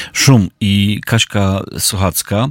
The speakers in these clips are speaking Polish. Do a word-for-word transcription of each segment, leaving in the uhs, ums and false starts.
Szum i Kaśka Sochacka.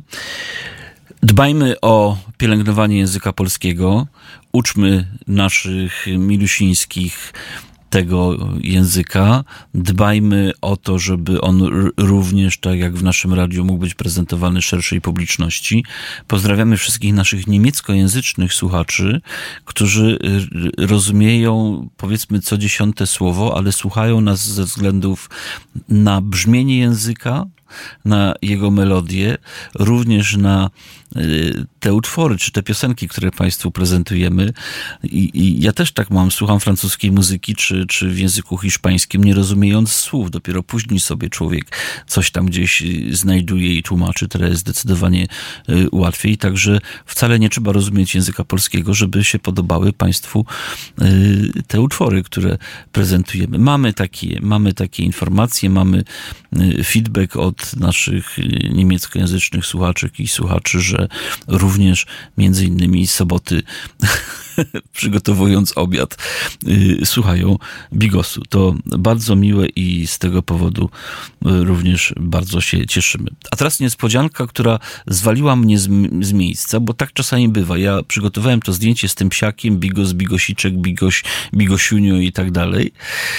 Dbajmy o pielęgnowanie języka polskiego. Uczmy naszych milusińskich tego języka. Dbajmy o to, żeby on r- również, tak jak w naszym radiu, mógł być prezentowany szerszej publiczności. Pozdrawiamy wszystkich naszych niemieckojęzycznych słuchaczy, którzy r- rozumieją, powiedzmy, co dziesiąte słowo, ale słuchają nas ze względów na brzmienie języka, na jego melodię, również na te utwory, czy te piosenki, które Państwu prezentujemy. I, i ja też tak mam, słucham francuskiej muzyki, czy, czy w języku hiszpańskim, nie rozumiejąc słów. Dopiero później sobie człowiek coś tam gdzieś znajduje i tłumaczy. Teraz jest zdecydowanie łatwiej. Także wcale nie trzeba rozumieć języka polskiego, żeby się podobały Państwu te utwory, które prezentujemy. Mamy takie, mamy takie informacje, mamy feedback od naszych niemieckojęzycznych słuchaczek i słuchaczy, że również między innymi soboty przygotowując obiad słuchają Bigosu. To bardzo miłe i z tego powodu również bardzo się cieszymy. A teraz niespodzianka, która zwaliła mnie z, z miejsca, bo tak czasami bywa. Ja przygotowałem to zdjęcie z tym psiakiem, Bigos, Bigosiczek, Bigoś, Bigosiunio i tak dalej.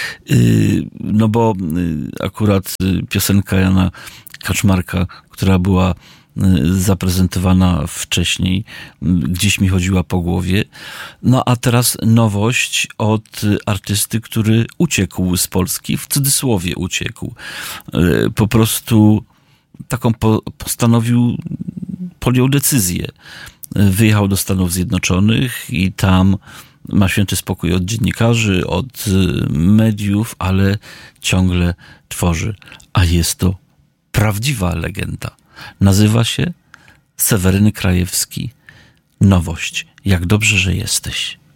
No bo akurat piosenka Jana Kaczmarka, która była zaprezentowana wcześniej, gdzieś mi chodziła po głowie. No a teraz nowość od artysty, który uciekł z Polski, w cudzysłowie uciekł. Po prostu taką po, postanowił, podjął decyzję. Wyjechał do Stanów Zjednoczonych i tam ma święty spokój od dziennikarzy, od mediów, ale ciągle tworzy. A jest to prawdziwa legenda. Nazywa się Seweryn Krajewski. Nowość. Jak dobrze, że jesteś.